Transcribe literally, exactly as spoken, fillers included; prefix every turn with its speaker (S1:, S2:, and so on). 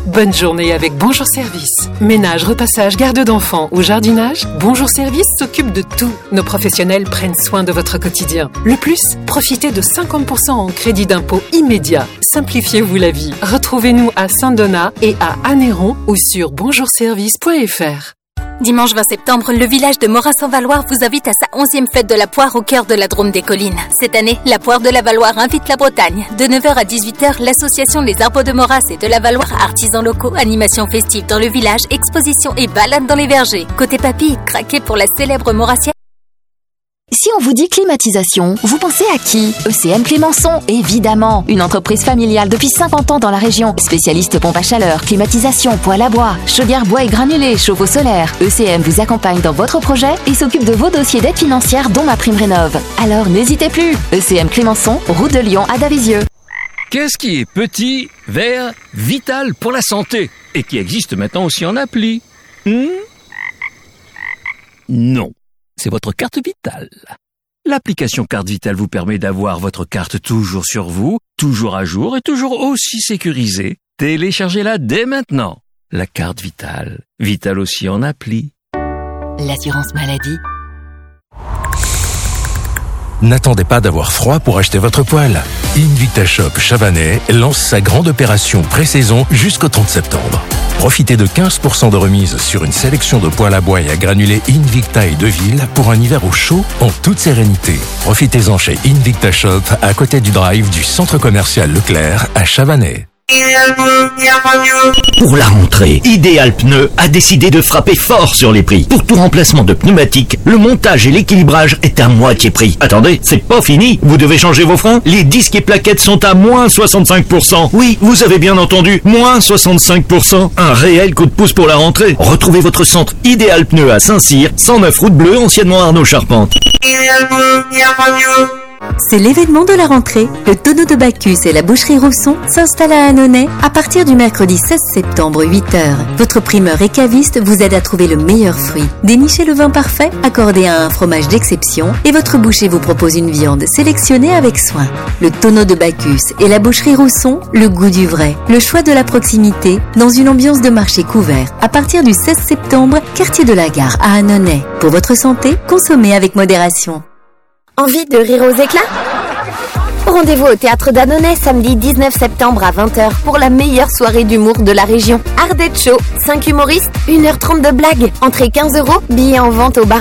S1: Bonne journée avec Bonjour Service. Ménage, repassage, garde d'enfants ou jardinage, Bonjour Service s'occupe de tout. Nos professionnels prennent soin de votre quotidien. Le plus, profitez de cinquante pour cent en crédit d'impôt immédiat. Simplifiez-vous la vie. Retrouvez-nous à Saint-Donat et à Anneyron ou sur bonjour service point f r.
S2: Dimanche vingt septembre, le village de Moras-en-Valoir vous invite à sa onzième fête de la poire au cœur de la Drôme des Collines. Cette année, la poire de la Valoire invite la Bretagne. De neuf heures à dix-huit heures, l'association Les Arbres de Moras et de la Valoire, artisans locaux, animations festives dans le village, expositions et balades dans les vergers. Côté papy, craquez pour la célèbre Morassienne.
S3: Si on vous dit climatisation, vous pensez à qui? E C M Clémençon, évidemment. Une entreprise familiale depuis cinquante ans dans la région. Spécialiste pompe à chaleur, climatisation, poêle à bois, chaudière bois et granulés, chauffe-eau solaire. E C M vous accompagne dans votre projet et s'occupe de vos dossiers d'aide financière dont ma prime rénov'. Alors n'hésitez plus. E C M Clémençon, route de Lyon à Davisieux.
S4: Qu'est-ce qui est petit, vert, vital pour la santé et qui existe maintenant aussi en appli? hmm Non. C'est votre carte vitale. L'application Carte Vitale vous permet d'avoir votre carte toujours sur vous, toujours à jour et toujours aussi sécurisée. Téléchargez-la dès maintenant. La carte Vitale. Vitale aussi en appli.
S3: L'assurance maladie.
S5: N'attendez pas d'avoir froid pour acheter votre poêle. Invicta-Shop Chabanais lance sa grande opération pré-saison jusqu'au trente septembre. Profitez de quinze pour cent de remise sur une sélection de poêles à bois et à granulés Invicta et Deville pour un hiver au chaud en toute sérénité. Profitez-en chez Invicta Shop à côté du drive du centre commercial Leclerc à Chabanais.
S6: Pour la rentrée, Idéal Pneus a décidé de frapper fort sur les prix. Pour tout remplacement de pneumatiques, le montage et l'équilibrage est à moitié prix. Attendez, c'est pas fini. Vous devez changer vos freins? Les disques et plaquettes sont à moins soixante-cinq pour cent. Oui, vous avez bien entendu, moins soixante-cinq pour cent. Un réel coup de pouce pour la rentrée. Retrouvez votre centre Idéal Pneus à Saint-Cyr, cent neuf route Bleue, anciennement Arnaud Charpente.
S7: C'est l'événement de la rentrée. Le tonneau de Bacchus et la boucherie Rousson s'installent à Annonay à partir du mercredi seize septembre, huit heures. Votre primeur et caviste vous aide à trouver le meilleur fruit. Dénichez le vin parfait, accordé à un fromage d'exception et votre boucher vous propose une viande sélectionnée avec soin. Le tonneau de Bacchus et la boucherie Rousson, le goût du vrai, le choix de la proximité dans une ambiance de marché couvert. À partir du seize septembre, quartier de la Gare à Annonay. Pour votre santé, consommez avec modération.
S8: Envie de rire aux éclats? Rendez-vous au Théâtre d'Annonay samedi dix-neuf septembre à vingt heures pour la meilleure soirée d'humour de la région. Ardette Show, cinq humoristes, une heure trente de blagues. Entrée quinze euros, billets en vente au bar